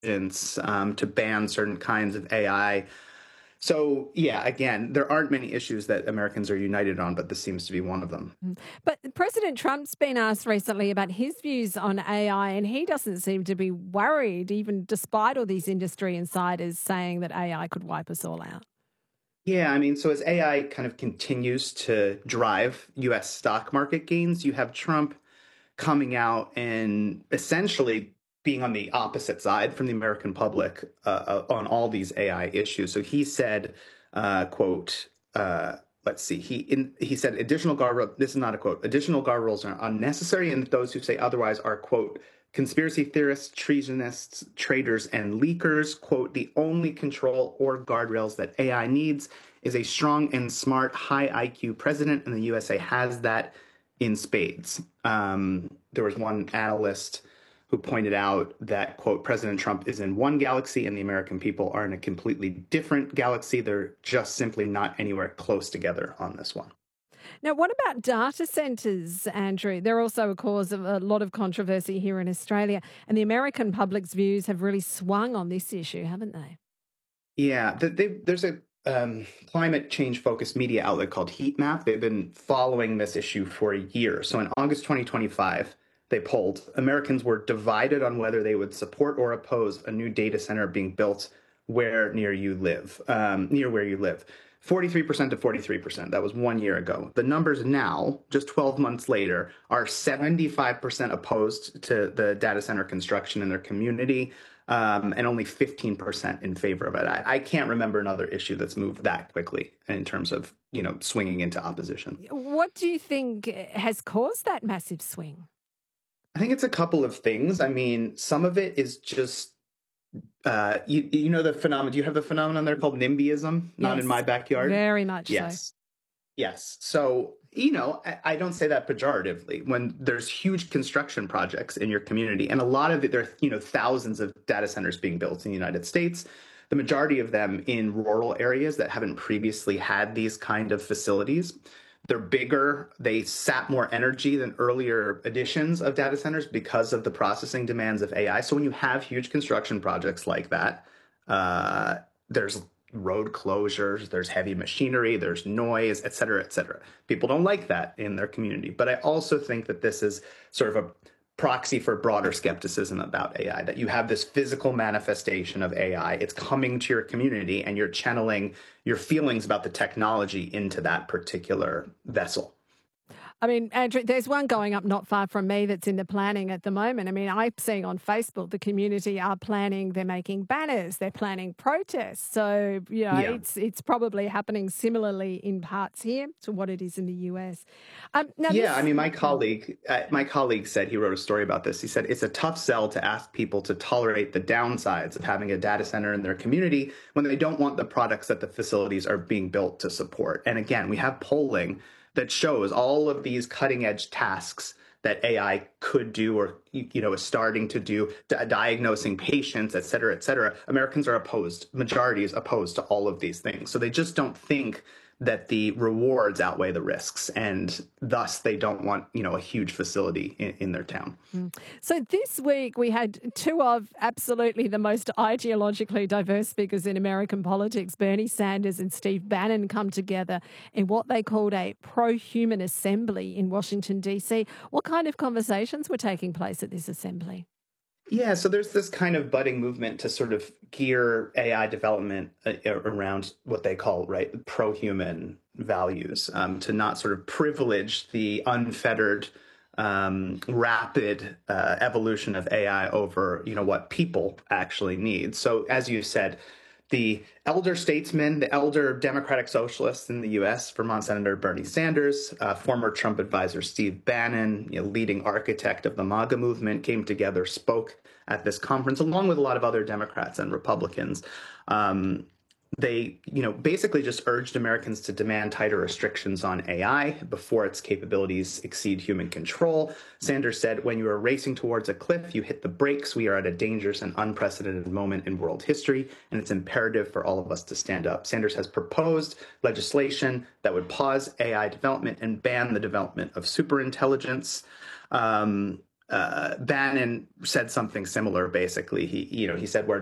to ban certain kinds of AI. So, yeah, again, there aren't many issues that Americans are united on, but this seems to be one of them. But President Trump's been asked recently about his views on AI, and he doesn't seem to be worried, even despite all these industry insiders saying that AI could wipe us all out. Yeah, I mean, so as AI kind of continues to drive US stock market gains, you have Trump coming out and essentially being on the opposite side from the American public on all these AI issues. So he said, quote, let's see, he said additional guardrails, this is not a quote, additional guardrails are unnecessary, and those who say otherwise are, quote, conspiracy theorists, treasonists, traitors, and leakers. Quote, the only control or guardrails that AI needs is a strong and smart, high IQ president, and the USA has that in spades. There was one analyst who pointed out that, quote, President Trump is in one galaxy and the American people are in a completely different galaxy. They're just simply not anywhere close together on this one. Now, what about data centres, Andrew? They're also a cause of a lot of controversy here in Australia, and the American public's views have really swung on this issue, haven't they? Yeah, there's a climate change focused media outlet called Heat Map. They've been following this issue for a year. So in August 2025, they polled Americans were divided on whether they would support or oppose a new data center being built near you live, near where you live. 43% to 43%. That was 1 year ago. The numbers now, just 12 months later, are 75% opposed to the data center construction in their community, and only 15% in favor of it. I can't remember another issue that's moved that quickly in terms of, swinging into opposition. What do you think has caused that massive swing? I think it's a couple of things. I mean, some of it is just, you know the phenomenon. Do you have the phenomenon there called NIMBYism? Not in my backyard. Very much yes. so. Yes. So, I don't say that pejoratively. When there's huge construction projects in your community, and a lot of it, there are, thousands of data centers being built in the United States, the majority of them in rural areas that haven't previously had these kind of facilities. They're bigger. They sap more energy than earlier editions of data centers because of the processing demands of AI. So when you have huge construction projects like that, there's road closures, there's heavy machinery, there's noise, et cetera, et cetera. People don't like that in their community. But I also think that this is sort of a proxy for broader skepticism about AI, that you have this physical manifestation of AI. It's coming to your community and you're channeling your feelings about the technology into that particular vessel. I mean, Andrew, there's one going up not far from me that's in the planning at the moment. I mean, I'm seeing on Facebook the community are planning, they're making banners, they're planning protests. So, it's probably happening similarly in parts here to what it is in the US. My colleague said, he wrote a story about this. He said, it's a tough sell to ask people to tolerate the downsides of having a data center in their community when they don't want the products that the facilities are being built to support. And again, we have polling that shows all of these cutting edge tasks that AI could do or, is starting to do, diagnosing patients, et cetera, et cetera. Americans are opposed. Majority is opposed to all of these things. So they just don't think that the rewards outweigh the risks, and thus they don't want, a huge facility in their town. So this week we had two of absolutely the most ideologically diverse figures in American politics, Bernie Sanders and Steve Bannon, come together in what they called a pro-human assembly in Washington, D.C. What kind of conversations were taking place at this assembly? Yeah, so there's this kind of budding movement to sort of gear AI development around what they call, pro-human values, to not sort of privilege the unfettered, rapid evolution of AI over, what people actually need. So as you said, the elder statesman, the elder Democratic Socialists in the U.S., Vermont Senator Bernie Sanders, former Trump advisor Steve Bannon, leading architect of the MAGA movement, came together, spoke at this conference, along with a lot of other Democrats and Republicans. They, basically just urged Americans to demand tighter restrictions on AI before its capabilities exceed human control. Sanders said, when you are racing towards a cliff, you hit the brakes. We are at a dangerous and unprecedented moment in world history, and it's imperative for all of us to stand up. Sanders has proposed legislation that would pause AI development and ban the development of superintelligence. Bannon said something similar. Basically, he said where